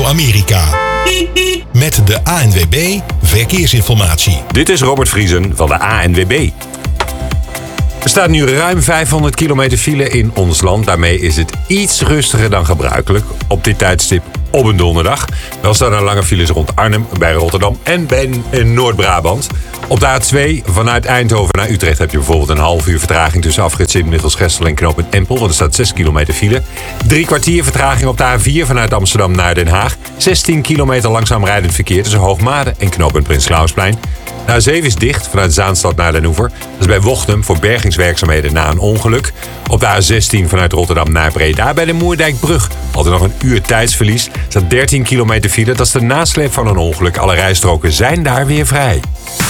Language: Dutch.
Amerika. Met de ANWB Verkeersinformatie. Dit is Robert Vriesen van de ANWB. Er staat nu ruim 500 kilometer file in ons land. Daarmee is het iets rustiger dan gebruikelijk op dit tijdstip op een donderdag. Wel staan er lange files rond Arnhem, bij Rotterdam en bij Noord-Brabant. Op de A2 vanuit Eindhoven naar Utrecht heb je bijvoorbeeld een half uur vertraging tussen afrit Sint-Michielsgestel en knooppunt Empel, want er staat 6 kilometer file. 3 kwartier vertraging op de A4 vanuit Amsterdam naar Den Haag. 16 kilometer langzaam rijdend verkeer tussen Hoogmade en knooppunt Prins Clausplein. De A7 is dicht vanuit Zaanstad naar Den Oever. Dat is bij Wochtem voor bergingswerkzaamheden na een ongeluk. Op de A16 vanuit Rotterdam naar Breda bij de Moerdijkbrug. Altijd nog een uur tijdsverlies. Er staat 13 kilometer file. Dat is de nasleep van een ongeluk. Alle rijstroken zijn daar weer vrij.